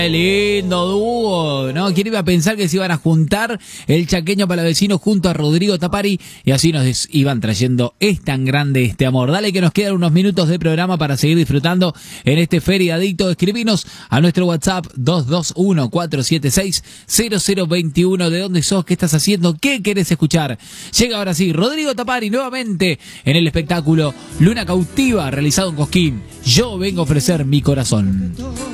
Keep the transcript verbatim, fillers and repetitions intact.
Qué lindo dúo, ¿no? ¿Quién iba a pensar que se iban a juntar el chaqueño palavecino junto a Rodrigo Tapari? Y así nos iban trayendo Es tan grande este amor. Dale que nos quedan unos minutos de programa para seguir disfrutando en este feriadicto. Escribinos a nuestro WhatsApp dos dos uno, cuatro siete seis, cero cero dos uno. ¿De dónde sos? ¿Qué estás haciendo? ¿Qué querés escuchar? Llega ahora sí Rodrigo Tapari nuevamente en el espectáculo Luna Cautiva realizado en Cosquín. Yo vengo a ofrecer mi corazón.